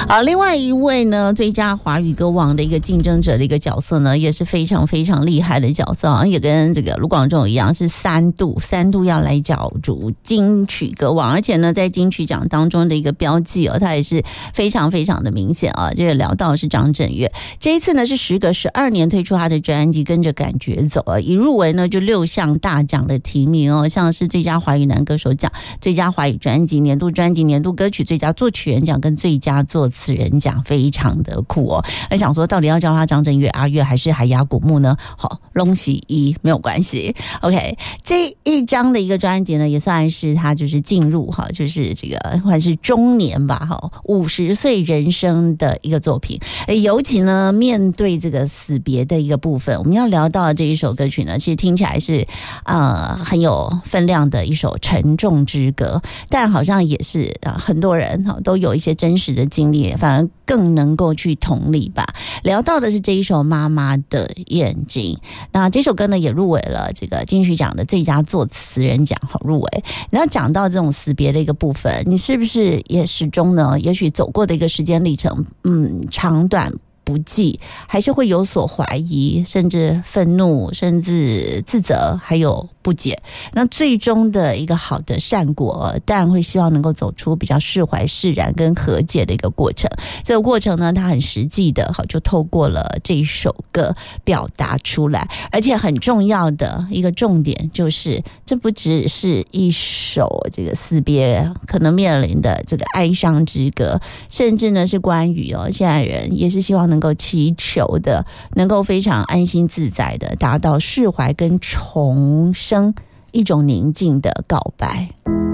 好，另外一位呢，最佳华语歌王的一个竞争者的一个角色呢，也是非常非常厉害的角色啊，也跟这个卢广仲一样，是三度要来角逐金曲歌王，而且呢，在金曲奖当中的一个标记哦，它也是非常非常的明显啊。这个聊到的是张震岳，这一次呢是时隔12年推出他的专辑《跟着感觉走》啊，一入围呢就6项大奖的提名哦，像是最佳华语男歌手奖、最佳华语专辑、年度专辑、年度歌曲、最佳作曲人奖跟最佳作词人奖，非常的酷哦。而想说到底要叫他张震岳、阿岳还是海牙古木呢？好，龙喜一没有关系。OK， 这一张的一个专辑呢，也算是他就是进入哈，就是这个算是中年吧，哈，50岁人生的一个作品。尤其呢，面对这个死别的一个部分，我们要聊到的这一首歌曲呢，其实听起来是很有分量的一首沉重之歌，但好像也是很多人都有一些真实的经历，反而更能够去同理吧。聊到的是这一首《妈妈的眼睛》，那这首歌呢也入围了这个金曲奖的最佳作词人奖，好入围。你要讲到这种死别的一个部分，你是不是也始终呢？也许走过的一个时间历程，长短不计，还是会有所怀疑，甚至愤怒，甚至自责，还有不解。那最终的一个好的善果，当然会希望能够走出比较释怀释然跟和解的一个过程。这个过程呢，它很实际的就透过了这一首歌表达出来。而且很重要的一个重点就是，这不只是一首这个死别可能面临的这个哀伤之歌，甚至呢是关于现在人也是希望能够祈求的，能够非常安心自在的达到释怀跟重生一种宁静的告白。